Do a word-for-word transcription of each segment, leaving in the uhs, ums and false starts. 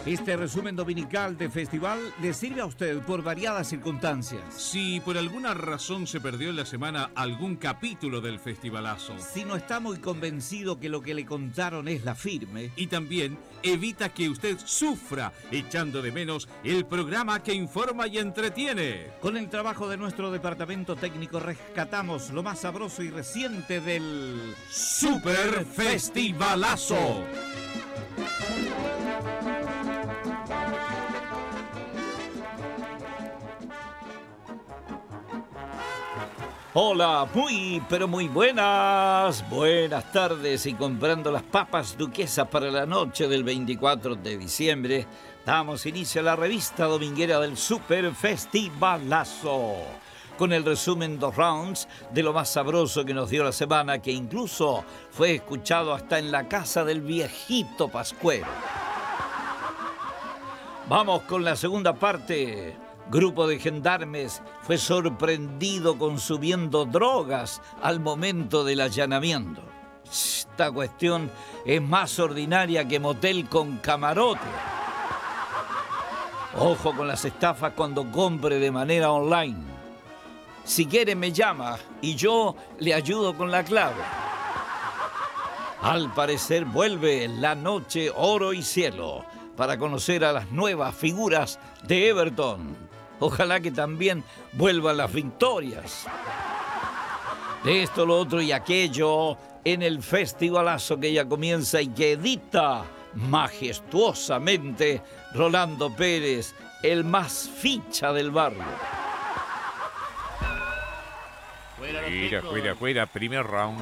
Este resumen dominical de festival le sirve a usted por variadas circunstancias. Si por alguna razón se perdió en la semana algún capítulo del festivalazo. Si no está muy convencido que lo que le contaron es la firme. Y también evita que usted sufra echando de menos el programa que informa y entretiene. Con el trabajo de nuestro departamento técnico rescatamos lo más sabroso y reciente del Super Festivalazo. Hola, muy, pero muy buenas, buenas tardes y comprando las papas duquesas para la noche del veinticuatro de diciembre, damos inicio a la revista dominguera del Super Festivalazo, con el resumen dos rounds de lo más sabroso que nos dio la semana, que incluso fue escuchado hasta en la casa del viejito Pascuero. Vamos con la segunda parte. Grupo de gendarmes fue sorprendido consumiendo drogas al momento del allanamiento. Esta cuestión es más ordinaria que motel con camarote. Ojo con las estafas cuando compre de manera online. Si quiere me llama y yo le ayudo con la clave. Al parecer vuelve la noche oro y cielo para conocer a las nuevas figuras de Everton. Ojalá que también vuelvan las victorias. De esto, lo otro y aquello en el festivalazo que ya comienza y que edita majestuosamente Rolando Pérez, el más ficha del barrio. Cuida, cuida, cuida, primer round.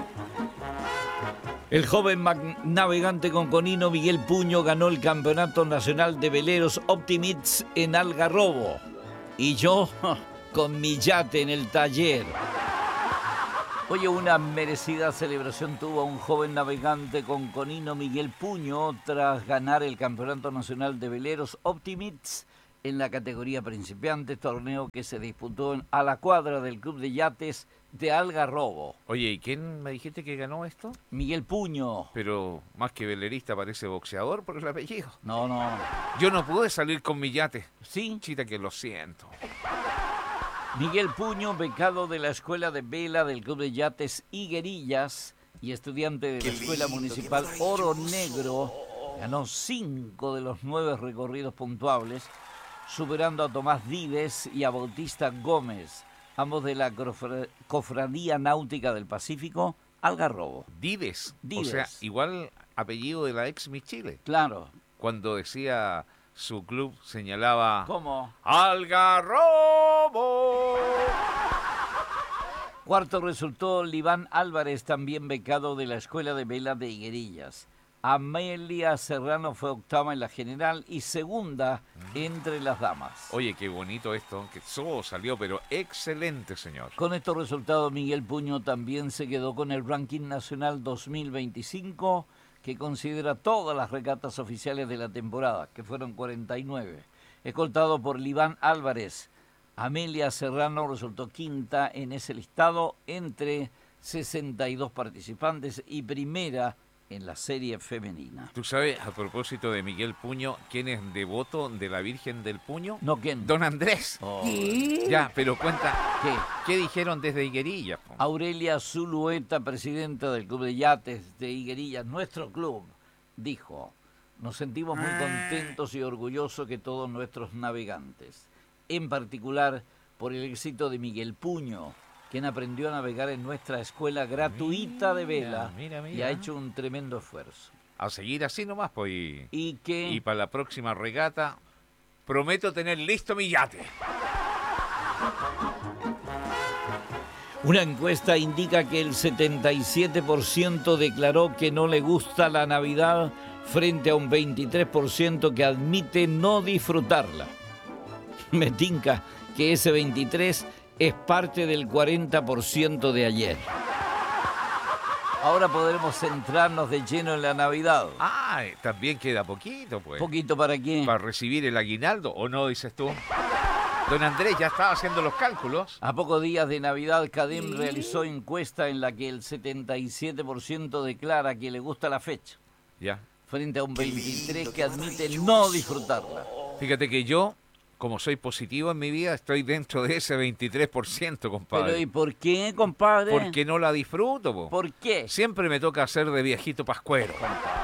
El joven navegante conconino Miguel Puño ganó el Campeonato Nacional de Veleros Optimists en Algarrobo. Y yo, con mi yate en el taller. Oye, una merecida celebración tuvo un joven navegante conconino Miguel Puño tras ganar el Campeonato Nacional de Veleros Optimists en la categoría principiantes, torneo que se disputó en, a la cuadra del Club de Yates de Algarrobo. Oye, ¿y quién me dijiste que ganó esto? Miguel Puño. Pero más que velerista parece boxeador por el apellido. No, no. Yo no pude salir con mi yate. ¿Sí? Chita, que lo siento. Miguel Puño, becado de la Escuela de Vela del Club de Yates Higuerillas y estudiante de la Escuela Municipal Oro Negro, ganó cinco de los nueve recorridos puntuables, superando a Tomás Dives y a Bautista Gómez, ambos de la Cofradía Náutica del Pacífico, Algarrobo. Dives, Dives. O sea, igual apellido de la ex Miss Chile. Claro. Cuando decía su club, señalaba... ¿Cómo? ¡Algarrobo! Cuarto resultó Liván Álvarez, también becado de la Escuela de Vela de Higuerillas. Amelia Serrano fue octava en la general y segunda entre las damas. Oye, qué bonito esto, que todo salió, pero excelente, señor. Con estos resultados, Miguel Puño también se quedó con el ranking nacional dos mil veinticinco, que considera todas las regatas oficiales de la temporada, que fueron cuarenta y nueve. Escoltado por Liván Álvarez, Amelia Serrano resultó quinta en ese listado entre sesenta y dos participantes y primera en la serie femenina. ¿Tú sabes, a propósito de Miguel Puño, quién es devoto de la Virgen del Puño? No, ¿quién? Don Andrés. Oh. Ya, pero cuenta, ¿Qué? ¿Qué dijeron desde Higuerillas? Po? Aurelia Zulueta, presidenta del Club de Yates de Higuerillas, nuestro club, dijo: nos sentimos muy contentos y orgullosos que todos nuestros navegantes, en particular por el éxito de Miguel Puño, quien aprendió a navegar en nuestra escuela gratuita de vela mira, mira. y ha hecho un tremendo esfuerzo. A seguir así nomás, pues. Y, ¿Y qué? Y para la próxima regata, prometo tener listo mi yate. Una encuesta indica que el setenta y siete por ciento declaró que no le gusta la Navidad frente a un veintitrés por ciento que admite no disfrutarla. Me tinca que ese veintitrés por ciento es parte del cuarenta por ciento de ayer. Ahora podremos centrarnos de lleno en la Navidad. Ah, también queda poquito, pues. ¿Poquito para qué? Para recibir el aguinaldo, ¿o no, dices tú? Don Andrés ya estaba haciendo los cálculos. A pocos días de Navidad, Cadem ¿Sí? realizó encuesta en la que el setenta y siete por ciento declara que le gusta la fecha. Ya. frente a un veintitrés que admite no disfrutarla. Fíjate que yo, como soy positivo en mi vida, estoy dentro de ese veintitrés por ciento, compadre. Pero ¿y por qué, compadre? Porque no la disfruto, po. ¿Por qué? Siempre me toca hacer de viejito pascuero.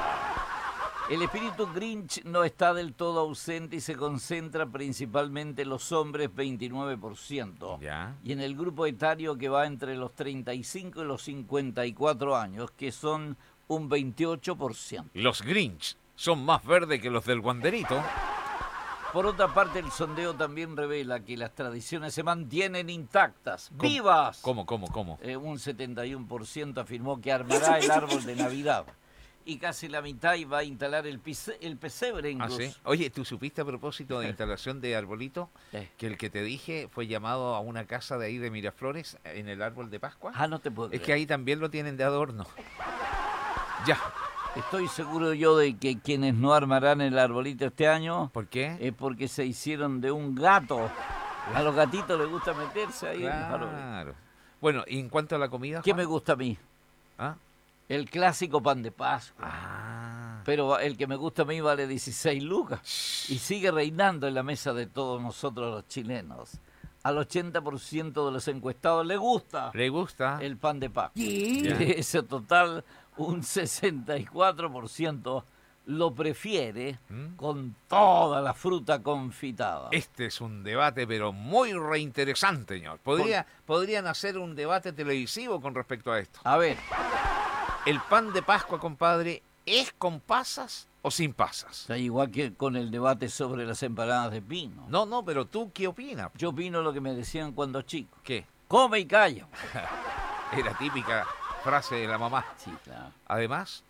El espíritu Grinch no está del todo ausente y se concentra principalmente en los hombres, veintinueve por ciento. Ya. Y en el grupo etario que va entre los treinta y cinco y los cincuenta y cuatro años, que son un veintiocho por ciento. Los Grinch son más verdes que los del Wanderito. Por otra parte, el sondeo también revela que las tradiciones se mantienen intactas, vivas. ¿Cómo, cómo, cómo? Eh, un setenta y uno por ciento afirmó que armará el árbol de Navidad. Y casi la mitad iba a instalar el, pise, el pesebre incluso. ¿Ah, sí? Oye, ¿tú supiste a propósito de instalación de arbolito Eh. que el que te dije fue llamado a una casa de ahí de Miraflores en el árbol de Pascua? Ah, no te puedo Es creer. que ahí también lo tienen de adorno. Ya. Estoy seguro yo de que quienes no armarán el arbolito este año ¿Por qué? es porque se hicieron de un gato. A los gatitos les gusta meterse ahí en los árboles. Claro. Bueno, y en cuanto a la comida, ¿Qué Juan? me gusta a mí? ¿Ah? El clásico pan de Pascua. Ah. Pero el que me gusta a mí vale dieciséis lucas y sigue reinando en la mesa de todos nosotros los chilenos. Al ochenta por ciento de los encuestados le gusta ¿Le gusta? el pan de Pascua. Ya. De ese total, un sesenta y cuatro por ciento lo prefiere ¿Mm? con toda la fruta confitada. Este es un debate, pero muy reinteresante, señor. Podría, podrían hacer un debate televisivo con respecto a esto. A ver, ¿El pan de Pascua, compadre, es con pasas o sin pasas? está igual que con el debate sobre las empanadas de pino. No, no, pero ¿tú qué opinas? Yo opino lo que me decían cuando chico. ¿Qué? Come y calla. Era típica frase de la mamá. Sí, claro. Además,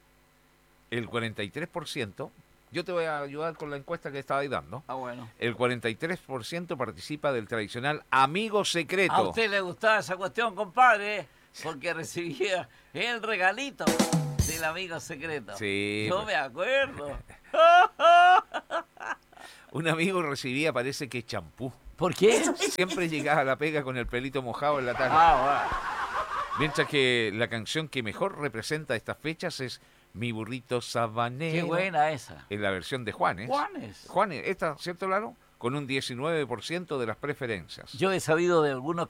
el cuarenta y tres por ciento, yo te voy a ayudar con la encuesta que estaba ahí dando, Ah, bueno. el cuarenta y tres por ciento participa del tradicional amigo secreto. ¿A usted le gustaba esa cuestión, compadre? Porque recibía el regalito del amigo secreto. Sí, Yo pues. me acuerdo. Un amigo recibía, parece que champú. ¿Por qué? Siempre llegaba a la pega con el pelito mojado en la tarde. Ah, Mientras que la canción que mejor representa estas fechas es Mi burrito bueno. sabanero. Qué buena esa. En la versión de Juanes. Juanes. Juanes, esta, ¿cierto, Laro? Con un diecinueve por ciento de las preferencias. Yo he sabido de algunos